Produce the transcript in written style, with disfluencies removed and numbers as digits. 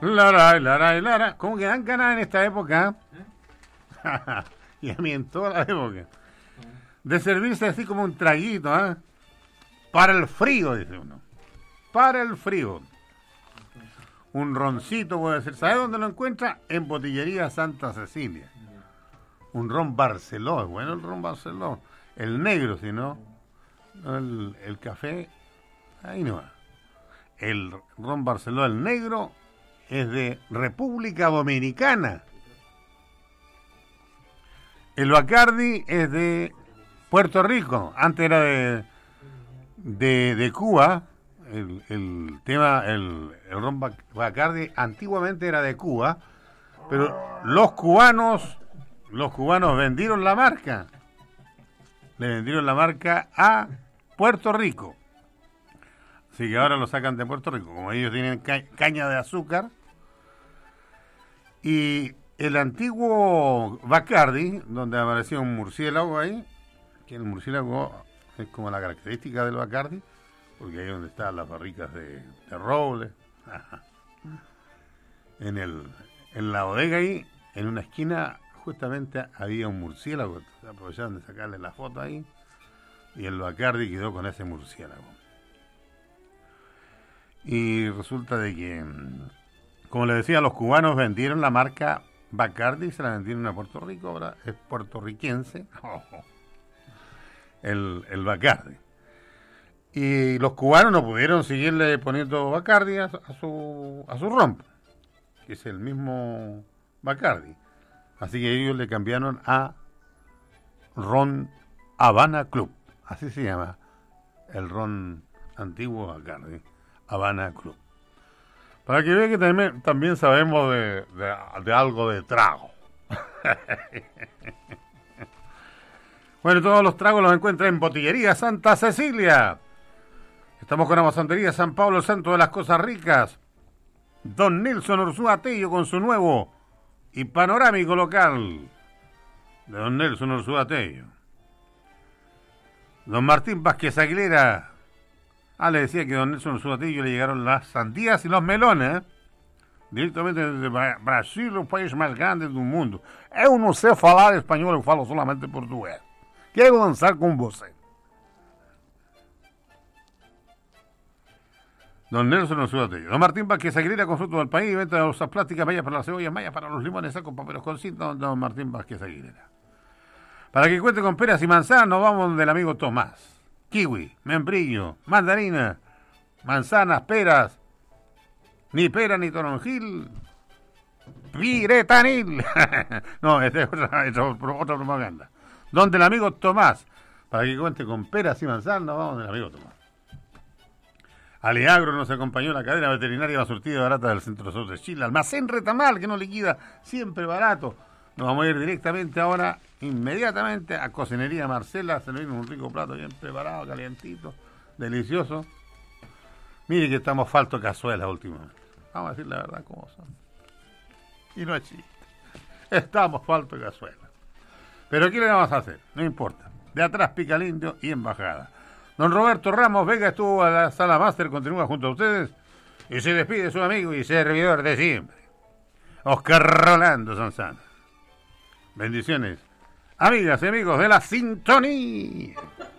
Lara. ¿Cómo que dan ganas en esta época? Y a mí en toda la época. De servirse así como un traguito, ¿eh? Para el frío, dice uno. Para el frío. Un roncito puede ser. ¿Sabe dónde lo encuentra? En Botillería Santa Cecilia. Un ron Barceló. Es bueno el ron Barceló. El negro, si no. El café. Ahí no va. El ron Barceló, el negro, es de República Dominicana. El Bacardi es de Puerto Rico. Antes era de Cuba. El ron Bacardi antiguamente era de Cuba, pero los cubanos vendieron la marca. Le vendieron la marca a Puerto Rico. Así que ahora lo sacan de Puerto Rico, como ellos tienen caña de azúcar. Y el antiguo Bacardi, donde aparecía un murciélago ahí, que el murciélago es como la característica del Bacardi, porque ahí es donde están las barricas de roble. En la bodega ahí, en una esquina, justamente había un murciélago. Aprovecharon de sacarle la foto ahí. Y el Bacardi quedó con ese murciélago. Y resulta de que, como les decía, los cubanos vendieron la marca Bacardi y se la vendieron a Puerto Rico. Ahora es puertorriquense el Bacardi. Y los cubanos no pudieron seguirle poniendo Bacardi a su ron, que es el mismo Bacardi. Así que ellos le cambiaron a ron Habana Club. Así se llama el ron antiguo Bacardi, Habana Club. Para que vean que también sabemos de algo de trago. Bueno, todos los tragos los encuentra en Botillería Santa Cecilia. Estamos con la masantería San Pablo, el centro de las cosas ricas. Don Nelson Ursúa Tello con su nuevo y panorámico local de Don Nelson Ursúa Tello. Don Martín Vázquez Aguilera. Le decía que a Don Nelson Ursúa Tello le llegaron las sandías y los melones, directamente desde Brasil, el país más grande del mundo. Eu não sei falar espanhol, eu falo solamente portugués. Quero dançar com você. Don Nelson Ursúa Tello. Don Martín Vázquez Aguilera, con frutos del país, venta de bolsas plásticas, mallas para las cebollas, mallas para los limones secos, paperos con cinta. Don Martín Vázquez Aguilera. Para que cuente con peras y manzanas, nos vamos del amigo Tomás. Kiwi, membrillo, mandarina, manzanas, peras, ni pera ni toronjil, piretanil. No, esta es otra propaganda. Donde el amigo Tomás, para que cuente con peras y manzanas, nos vamos del amigo Tomás. Aleagro nos acompañó la cadena veterinaria más surtida y barata del centro-sur de Chile. Almacén Retamal, que no liquida, siempre barato. Nos vamos a ir directamente ahora, inmediatamente, a Cocinería Marcela. Se nos viene un rico plato bien preparado, calientito, delicioso. Mire que estamos falto de cazuelas últimamente. Vamos a decir la verdad como son. Y no es chiste. Estamos falto de cazuelas. Pero ¿qué le vamos a hacer? No importa. De atrás pica el indio y embajada. Don Roberto Ramos Vega estuvo a la sala máster, continúa junto a ustedes y se despide su amigo y servidor de siempre, Oscar Rolando Sanzana. Bendiciones, amigas y amigos de la sintonía.